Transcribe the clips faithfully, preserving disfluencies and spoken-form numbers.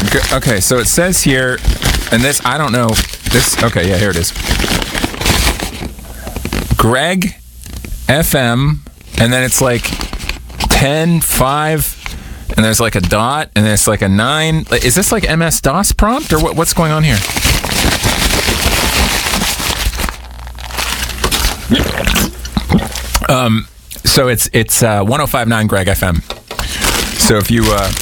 G- okay, so it says here, and this, I don't know. This, okay, yeah, here it is. Greg F M, and then it's like ten, five, and there's like a dot, and there's like a nine. Is this like M S DOS prompt, or what, what's going on here? Um, so it's it's uh, one oh five point nine Greg F M. So if you, uh,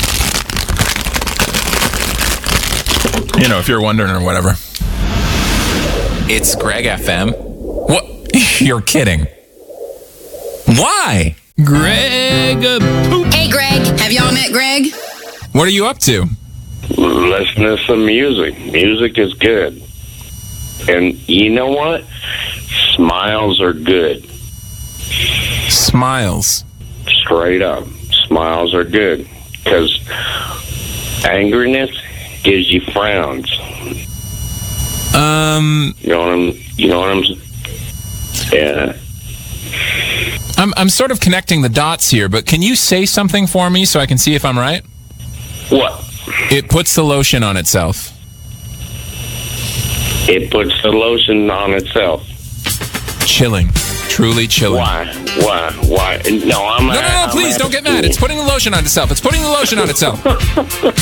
you know, if you're wondering or whatever. It's Greg F M. What? You're kidding. Why? Greg. Uh, poop. Hey, Greg. Have y'all met Greg? What are you up to? Listen to some music. Music is good. And you know what? Smiles are good. Smiles. Straight up. Smiles are good. Because angriness gives you frowns. Um, You know what I'm, you know what I'm, yeah. I'm I'm sort of connecting the dots here, but can you say something for me so I can see if I'm right? What? It puts the lotion on itself. It puts the lotion on itself. Chilling. Truly chilling. Why? Why? Why? No, I'm No, no, no, I'm please don't get mad. It's putting the lotion on itself. It's putting the lotion on itself.